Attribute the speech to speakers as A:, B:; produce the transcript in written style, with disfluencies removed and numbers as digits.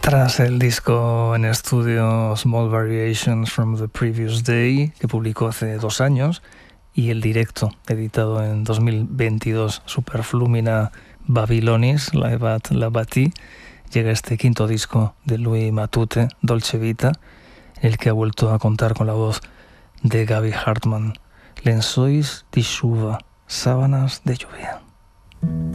A: Tras el disco en estudio Small Variations from the Previous Day, que publicó hace 2 años, y el directo, editado en 2022, Superflumina Babylonis, Live at La Bâtie, llega este quinto disco de Louis Matute, Dolce Vita, en el que ha vuelto a contar con la voz de Gaby Hartman. Lençóis de chuva, sábanas de lluvia.